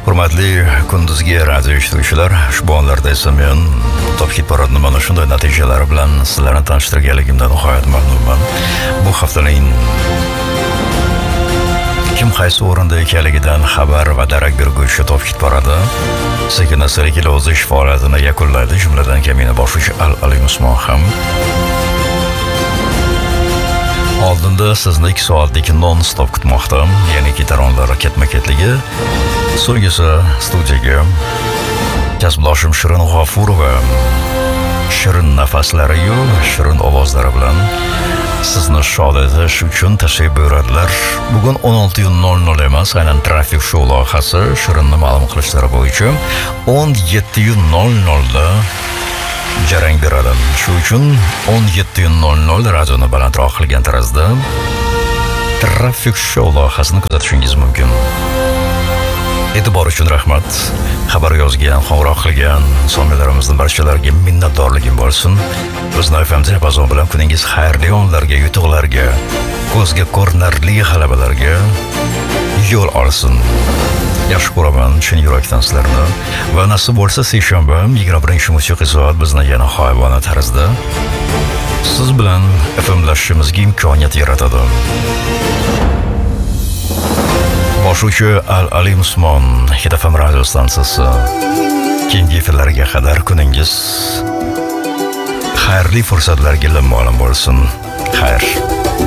Hurmatli kunduzgi radio eshituvchilar, ushbu onlarda esa men Top Hit Paradning mana shunday natijalari bilan sizlarni tanishtirganligimdan nihoyat mamnunman. Bu haftaning kim qaysi o'rinda ekanligidan xabar va darak beruvchi Top Hit Paradi sekin-sekin o'z ish faoliyatini yakunlaydi, jumladan kamina boshlovchi Al-Ali Usmon ham. Oldinda sizni 2 soatlik non-stop kutmoqda, ya'ni gitaronlar ketma-ketligi. So'nggisi studiyaga kasbdoshim Shirin G'ofurova shirin nafaslari yu shirin ovozlari bilan sizni shod etish uchun tashrif buyuradilar. Bugun 16:00 emas, aynan trafik show loyihasi Shirinni ma'lum qilishlari bo'yicha 17:00 da jarang beradi. Shu uchun 17:00 radioni balandroq qilgan tarzda trafik show loyihasini kuzatishingiz mumkin. E'tibor uchun rahmat. Xabar yozgan, qo'ng'iroq qilgan insonlarimizni barchalariga minnatdorligim bo'lsin. O'zning FM diapazon bilan kuningiz xayrli onlarga, yutuqlarga, ko'zga ko'rinarli g'alabalarga yo'l olsin. Yaxshi ko'raman chin yurakdan sizlarni va nasib bo'lsa seshanba 21-musiqiy soat bizni yana g'oyibona tarzda siz bilan FMlashishimizga imkoniyat yaratadi. Boshlovchi Al-Ali Usmon Hit FM radio stansiyasi keyingi efirlarga qadar kuningiz xayrli fursatlarga lim bo'lsin. Xayr.